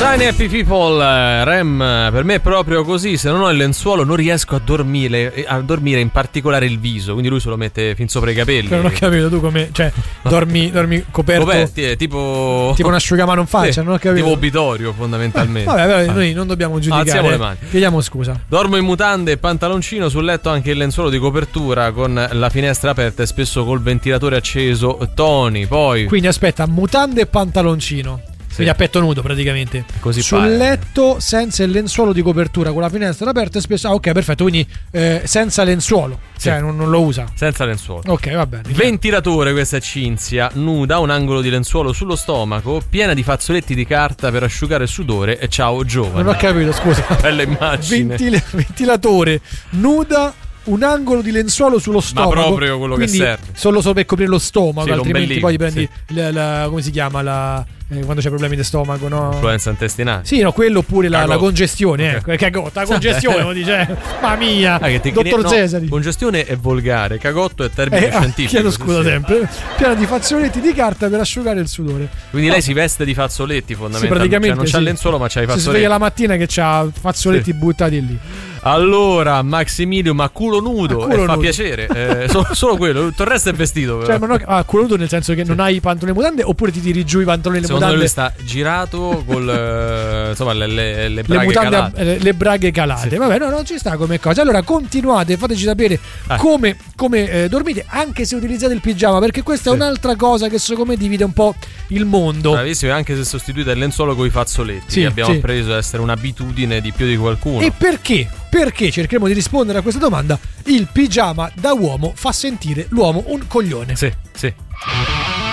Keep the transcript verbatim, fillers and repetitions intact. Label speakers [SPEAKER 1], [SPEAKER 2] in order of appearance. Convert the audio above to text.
[SPEAKER 1] Tiny Happy People, Rem, per me è proprio così, se non ho il lenzuolo non riesco a dormire, a dormire in particolare il viso, quindi lui se lo mette fin sopra i capelli.
[SPEAKER 2] Non ho capito, tu come, cioè, dormi, dormi coperto,
[SPEAKER 1] coperti, è tipo
[SPEAKER 2] tipo un asciugamano in faccia,
[SPEAKER 1] sì,
[SPEAKER 2] non ho capito.
[SPEAKER 1] tipo obitorio fondamentalmente.
[SPEAKER 2] Eh, vabbè, noi non dobbiamo giudicare.
[SPEAKER 1] Alziamo le mani.
[SPEAKER 2] Chiediamo scusa.
[SPEAKER 1] Dormo in mutande e pantaloncino, sul letto anche il lenzuolo di copertura con la finestra aperta e spesso col ventilatore acceso. Tony, poi
[SPEAKER 2] Quindi aspetta, mutande e pantaloncino.
[SPEAKER 1] Sì.
[SPEAKER 2] Quindi a petto nudo praticamente.
[SPEAKER 1] Così
[SPEAKER 2] sul
[SPEAKER 1] pare.
[SPEAKER 2] letto senza il lenzuolo di copertura, con la finestra aperta e spesso. Ah, ok, perfetto. Quindi eh, senza lenzuolo,
[SPEAKER 1] Sì.
[SPEAKER 2] cioè non, non lo usa.
[SPEAKER 1] Senza lenzuolo.
[SPEAKER 2] Ok, va bene.
[SPEAKER 1] Ventilatore, questa è Cinzia, nuda, un angolo di lenzuolo sullo stomaco, piena di fazzoletti di carta per asciugare il sudore. E ciao giovane.
[SPEAKER 2] Non ho capito, scusa.
[SPEAKER 1] Bella immagine.
[SPEAKER 2] Ventile- ventilatore, nuda, un angolo di lenzuolo sullo stomaco.
[SPEAKER 1] proprio quello che
[SPEAKER 2] Quindi
[SPEAKER 1] serve.
[SPEAKER 2] solo solo per coprire lo stomaco,
[SPEAKER 1] Sì,
[SPEAKER 2] altrimenti
[SPEAKER 1] l'ombelico,
[SPEAKER 2] poi prendi
[SPEAKER 1] sì.
[SPEAKER 2] la, la- come si chiama la eh, quando c'è problemi di stomaco, no?
[SPEAKER 1] Influenza intestinale.
[SPEAKER 2] Sì, no, quello oppure la, la
[SPEAKER 1] Cagotta.
[SPEAKER 2] congestione,
[SPEAKER 1] Ok.
[SPEAKER 2] eh. Cagotta, la congestione, lo dice. Mamma mia.
[SPEAKER 1] Ah, che te-
[SPEAKER 2] Dottor
[SPEAKER 1] no,
[SPEAKER 2] Cesari.
[SPEAKER 1] Congestione è volgare, cagotto è termine
[SPEAKER 2] Eh, ah,
[SPEAKER 1] scientifico.
[SPEAKER 2] chiedo
[SPEAKER 1] sì,
[SPEAKER 2] scusa
[SPEAKER 1] sì.
[SPEAKER 2] sempre. Piena di fazzoletti di carta per asciugare il sudore.
[SPEAKER 1] Quindi lei si veste di fazzoletti
[SPEAKER 2] Sì,
[SPEAKER 1] fondamentalmente.
[SPEAKER 2] praticamente
[SPEAKER 1] Cioè, non c'ha
[SPEAKER 2] sì.
[SPEAKER 1] il lenzuolo, ma c'ha i
[SPEAKER 2] Si
[SPEAKER 1] fazzoletti.
[SPEAKER 2] sveglia la mattina che c'ha fazzoletti
[SPEAKER 1] Sì.
[SPEAKER 2] buttati lì.
[SPEAKER 1] Allora, Maximilio, ma culo nudo,
[SPEAKER 2] Ma culo
[SPEAKER 1] eh, fa
[SPEAKER 2] nudo.
[SPEAKER 1] piacere. Eh, solo, solo quello, tutto il resto è vestito. Però.
[SPEAKER 2] Cioè, non ho, ah, culo nudo nel senso che non hai i pantaloni e mutande, oppure ti tiri giù i pantaloni e le
[SPEAKER 1] Secondo me lui
[SPEAKER 2] mutande.
[SPEAKER 1] sta girato con insomma le, le, le
[SPEAKER 2] Le
[SPEAKER 1] braghe
[SPEAKER 2] mutande,
[SPEAKER 1] calate.
[SPEAKER 2] eh, le braghe calate.
[SPEAKER 1] Sì.
[SPEAKER 2] Vabbè, no, non ci sta come cosa. Allora continuate, fateci sapere
[SPEAKER 1] Ah.
[SPEAKER 2] come, come eh, dormite, anche se utilizzate il pigiama, perché questa
[SPEAKER 1] Sì.
[SPEAKER 2] è un'altra cosa che secondo me divide un po' il mondo.
[SPEAKER 1] Bravissimo, e anche se sostituite il lenzuolo con i fazzoletti,
[SPEAKER 2] Sì,
[SPEAKER 1] che abbiamo
[SPEAKER 2] sì.
[SPEAKER 1] appreso a essere un'abitudine di più di qualcuno.
[SPEAKER 2] E perché? Perché cercheremo di rispondere a questa domanda. Il pigiama da uomo fa sentire l'uomo un coglione.
[SPEAKER 1] Sì, sì.